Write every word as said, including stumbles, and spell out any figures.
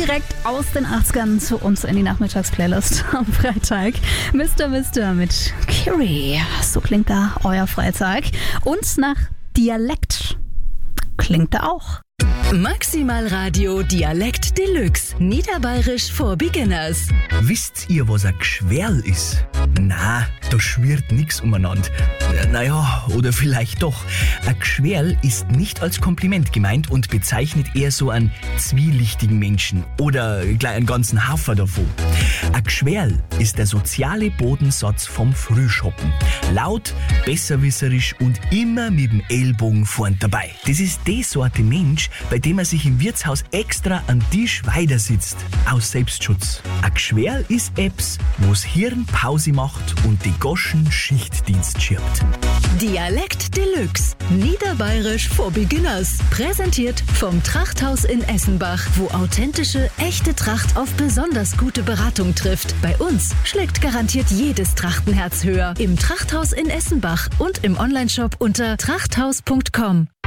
direkt aus den achtzigern zu uns in die Nachmittagsplaylist am Freitag. Mister Mister mit Kiri. So klingt da euer Freitag. Und nach Dialekt klingt er auch. Maximal Radio Dialekt Deluxe. Niederbayerisch for Beginners. Wisst ihr, was ein Gschwerl ist? Na, da schwirrt nix umeinander. Naja, oder vielleicht doch. Ein Gschwerl ist nicht als Kompliment gemeint und bezeichnet eher so einen zwielichtigen Menschen oder gleich einen ganzen Haufen davon. Ein Gschwerl ist der soziale Bodensatz vom Frühschoppen. Laut, besserwisserisch und immer mit dem Ellbogen vorn dabei. Das ist die Sorte Mensch, bei dem er sich im Wirtshaus extra am Tisch weiter sitzt, aus Selbstschutz. Ein Gschwerl ist Apps, wo's Hirn Pause macht und die Goschen Schichtdienst schirbt. Dialekt Deluxe. Niederbayerisch for Beginners. Präsentiert vom Trachthaus in Essenbach, wo authentische, echte Tracht auf besonders gute Beratung trifft. Bei uns schlägt garantiert jedes Trachtenherz höher. Im Trachthaus in Essenbach und im Onlineshop unter trachthaus punkt com.